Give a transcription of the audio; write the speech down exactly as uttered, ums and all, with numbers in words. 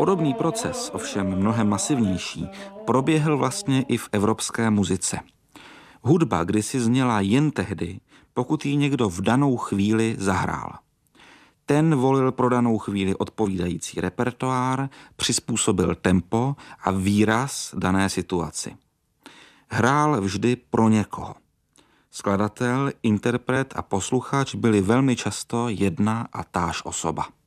Podobný proces, ovšem mnohem masivnější, proběhl vlastně i v evropské muzice. Hudba kdysi zněla jen tehdy, pokud ji někdo v danou chvíli zahrál. Ten volil pro danou chvíli odpovídající repertoár, přizpůsobil tempo a výraz dané situaci. Hrál vždy pro někoho. Skladatel, interpret a posluchač byli velmi často jedna a táž osoba.